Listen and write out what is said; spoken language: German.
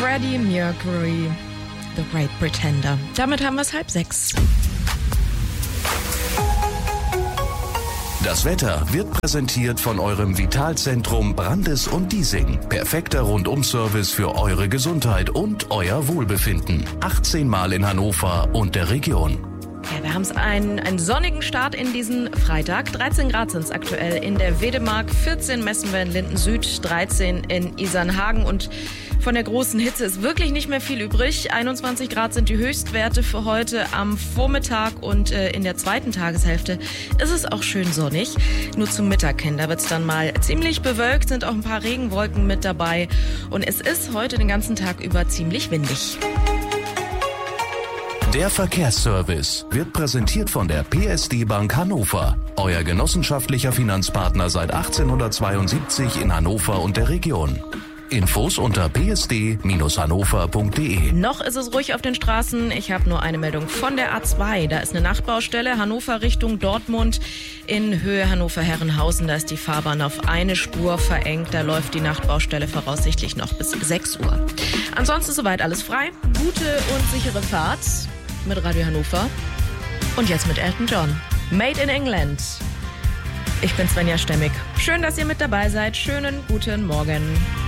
Freddie Mercury, The Great Pretender. Damit haben wir es 5:30. Das Wetter wird präsentiert von eurem Vitalzentrum Brandes und Diesing. Perfekter Rundum-Service für eure Gesundheit und euer Wohlbefinden. 18 Mal in Hannover und der Region. Ja, wir haben es einen sonnigen Start in diesen Freitag. 13 Grad sind es aktuell in der Wedemark, 14 messen wir in Linden Süd, 13 in Isernhagen und von der großen Hitze ist wirklich nicht mehr viel übrig. 21 Grad sind die Höchstwerte für heute am Vormittag und in der zweiten Tageshälfte ist es auch schön sonnig. Nur zum Mittag hin, da wird es dann mal ziemlich bewölkt, sind auch ein paar Regenwolken mit dabei und es ist heute den ganzen Tag über ziemlich windig. Der Verkehrsservice wird präsentiert von der PSD Bank Hannover. Euer genossenschaftlicher Finanzpartner seit 1872 in Hannover und der Region. Infos unter psd-hannover.de. Noch ist es ruhig auf den Straßen. Ich habe nur eine Meldung von der A2. Da ist eine Nachtbaustelle. Hannover Richtung Dortmund in Höhe Hannover-Herrenhausen. Da ist die Fahrbahn auf eine Spur verengt. Da läuft die Nachtbaustelle voraussichtlich noch bis 6 Uhr. Ansonsten soweit alles frei. Gute und sichere Fahrt mit Radio Hannover. Und jetzt mit Elton John. Made in England. Ich bin Svenja Stemmig. Schön, dass ihr mit dabei seid. Schönen guten Morgen.